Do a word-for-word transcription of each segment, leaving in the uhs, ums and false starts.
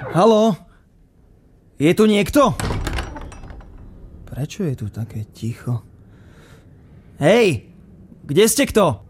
Haló? Je tu niekto? Prečo je tu také ticho? Hej! Kde ste kto?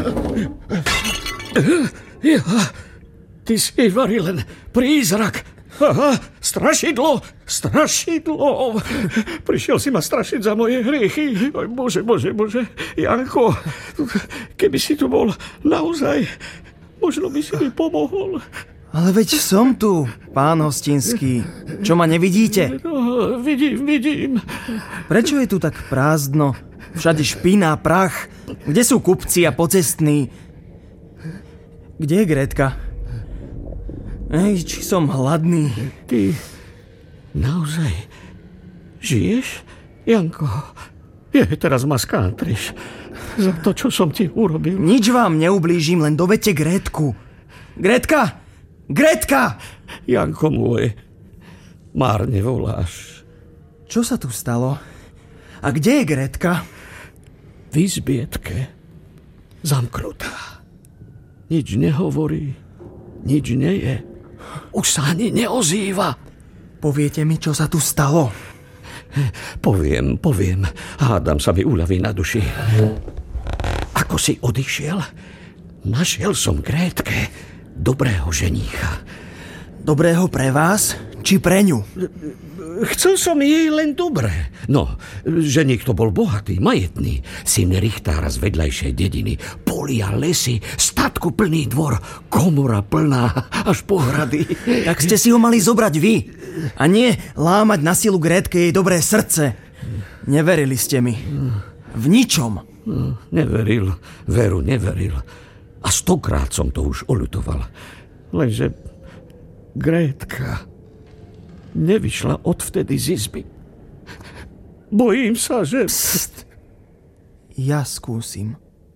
Ja, ty si Vari len prízrak. Aha, strašidlo, strašidlo. Prišiel si ma strašiť za moje hriechy. Oj, bože, bože, bože. Janko, keby si tu bol naozaj, možno by si mi pomohol. Ale veď som tu, pán Hostinský. Čo, ma nevidíte? No, vidím, vidím. Prečo je tu tak prázdno? Všade špina, prach. Kde sú kupci a pocestní? Kde je Grétka? Ej, či som hladný. Ty naozaj žiješ, Janko? Je, teraz ma skátriš za to, čo som ti urobil. Nič vám neublížim, len dovedte Grétku. Grétka! Grétka! Janko môj, márne voláš. Čo sa tu stalo? A kde je Grétka? V izbietke. Zamknutá. Nič nehovorí, nič neje. Už sa ani neozýva. Poviete mi, čo sa tu stalo? Poviem, poviem. Hádam sa mi uľaví na duši. Ako si odišiel, našiel som Grétke dobrého ženícha. Dobrého pre vás, či pre ňu? Chcel som jej len dobré. No, ženík to bol bohatý, majetný. Syn richtára z vedľajšej dediny. Polia, lesy, statku plný dvor, komora plná až po hrady. Tak ste si ho mali zobrať vy. A nie lámať na silu Grétke jej dobré srdce. Neverili ste mi. V ničom. Neveril, veru neveril. A stokrát som to už oľutoval. Lenže Grétka nevyšla odvtedy z izby. Bojím sa, že... Pst. Ja skúsim.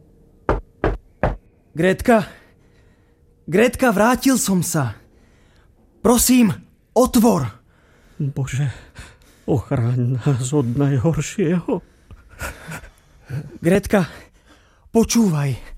Grétka? Grétka, vrátil som sa. Prosím, otvor. Bože, ochráň nás od najhoršieho. Grétka, počúvaj.